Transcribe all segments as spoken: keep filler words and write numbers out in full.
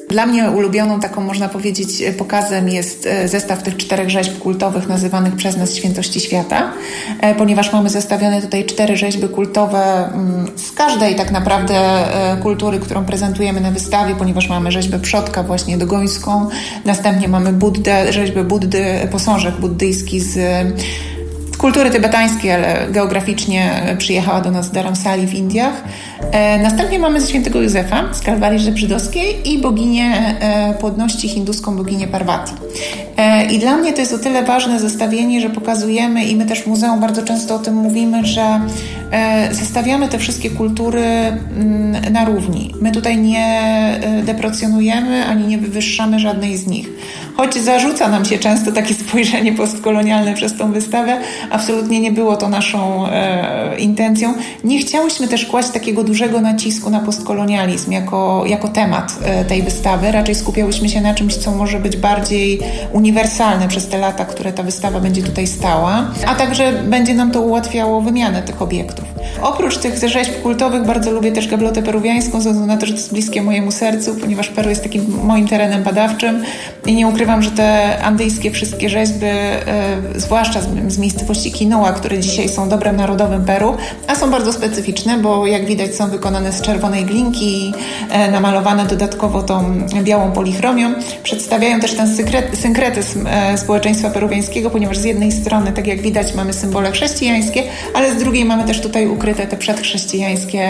Dla mnie ulubioną taką, można powiedzieć, pokazem jest zestaw tych czterech rzeźb kultowych nazywanych przez nas Świętości Świata, ponieważ mamy zestawione tutaj cztery rzeźby kultowe z każdej tak naprawdę kultury, którą prezentujemy na wystawie, ponieważ mamy rzeźbę przodka właśnie dogońską, następnie mamy Buddę, rzeźbę Buddy, posążek buddyjski z kultury tybetańskiej, ale geograficznie przyjechała do nas z Dharamsali w Indiach. E, następnie mamy świętego Józefa z Kalwarii Żydowskiej i boginię e, płodności, hinduską boginię Parvati. E, I dla mnie to jest o tyle ważne zestawienie, że pokazujemy i my też w muzeum bardzo często o tym mówimy, że e, zestawiamy te wszystkie kultury m, na równi. My tutaj nie e, deprecjonujemy ani nie wywyższamy żadnej z nich. Choć zarzuca nam się często takie spojrzenie postkolonialne przez tą wystawę, absolutnie nie było to naszą e, intencją. Nie chciałyśmy też kłaść takiego dużego nacisku na postkolonializm jako, jako temat e, tej wystawy. Raczej skupiałyśmy się na czymś, co może być bardziej uniwersalne przez te lata, które ta wystawa będzie tutaj stała, a także będzie nam to ułatwiało wymianę tych obiektów. Oprócz tych rzeźb kultowych bardzo lubię też gablotę peruwiańską, ze względu na to, że to jest bliskie mojemu sercu, ponieważ Peru jest takim moim terenem badawczym i nie ukrywam, że te andyjskie wszystkie rzeźby, e, zwłaszcza z, z miejscowości Quinoa, które dzisiaj są dobrem narodowym Peru, a są bardzo specyficzne, bo jak widać są wykonane z czerwonej glinki, e, namalowane dodatkowo tą białą polichromią, przedstawiają też ten synkret, synkretyzm e, społeczeństwa peruwiańskiego, ponieważ z jednej strony, tak jak widać, mamy symbole chrześcijańskie, ale z drugiej mamy też tutaj ukryte te przedchrześcijańskie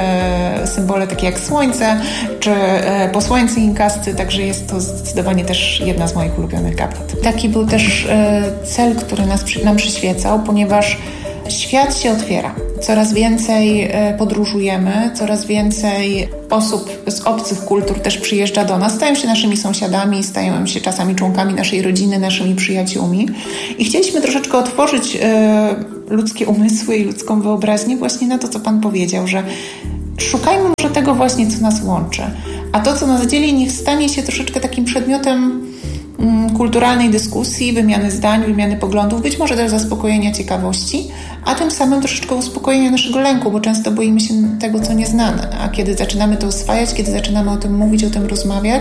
e, symbole, takie jak słońce, czy e, posłańcy inkasty, także jest to zdecydowanie też jedna z moich ulubionych gablet. Taki był też e, cel, który nas, nam przyświecał, ponieważ świat się otwiera. Coraz więcej e, podróżujemy, coraz więcej osób z obcych kultur też przyjeżdża do nas, stają się naszymi sąsiadami, stają się czasami członkami naszej rodziny, naszymi przyjaciółmi i chcieliśmy troszeczkę otworzyć e, ludzkie umysły i ludzką wyobraźnię właśnie na to, co Pan powiedział, że szukajmy może tego właśnie, co nas łączy, a to, co nas dzieli, niech stanie się troszeczkę takim przedmiotem kulturalnej dyskusji, wymiany zdań, wymiany poglądów, być może też zaspokojenia ciekawości, a tym samym troszeczkę uspokojenia naszego lęku, bo często boimy się tego, co nieznane, a kiedy zaczynamy to oswajać, kiedy zaczynamy o tym mówić, o tym rozmawiać,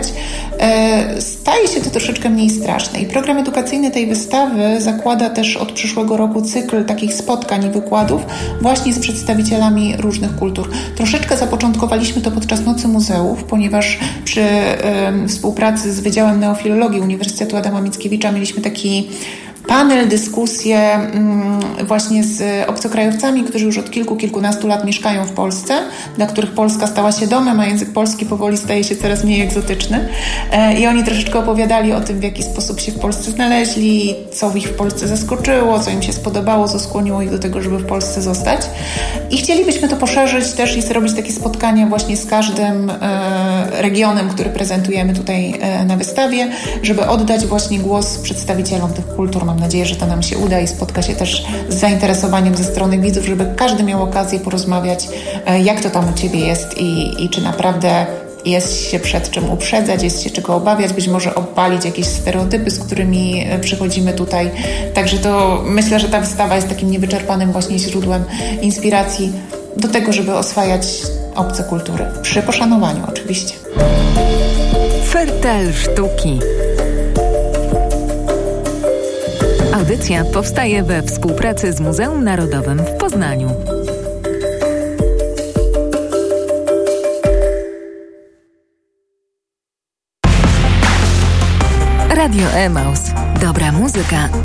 e, staje się to troszeczkę mniej straszne. I program edukacyjny tej wystawy zakłada też od przyszłego roku cykl takich spotkań i wykładów właśnie z przedstawicielami różnych kultur. Troszeczkę zapoczątkowaliśmy to podczas Nocy Muzeów, ponieważ przy e, współpracy z Wydziałem Neofilologii Uniwersytetu Adama Mickiewicza mieliśmy taki panel, dyskusję mm, właśnie z obcokrajowcami, którzy już od kilku, kilkunastu lat mieszkają w Polsce, dla których Polska stała się domem, a język polski powoli staje się coraz mniej egzotyczny. E, I oni troszeczkę opowiadali o tym, w jaki sposób się w Polsce znaleźli, co ich w Polsce zaskoczyło, co im się spodobało, co skłoniło ich do tego, żeby w Polsce zostać. I chcielibyśmy to poszerzyć też i zrobić takie spotkania właśnie z każdym e, regionem, który prezentujemy tutaj e, na wystawie, żeby oddać właśnie głos przedstawicielom tych kultur. Mam nadzieję, że to nam się uda i spotka się też z zainteresowaniem ze strony widzów, żeby każdy miał okazję porozmawiać, jak to tam u Ciebie jest i, i czy naprawdę jest się przed czym uprzedzać, jest się czego obawiać, być może obalić jakieś stereotypy, z którymi przychodzimy tutaj. Także to myślę, że ta wystawa jest takim niewyczerpanym właśnie źródłem inspiracji do tego, żeby oswajać obce kultury. Przy poszanowaniu oczywiście. Fertel sztuki. Audycja powstaje we współpracy z Muzeum Narodowym w Poznaniu. Radio Emaus. Dobra muzyka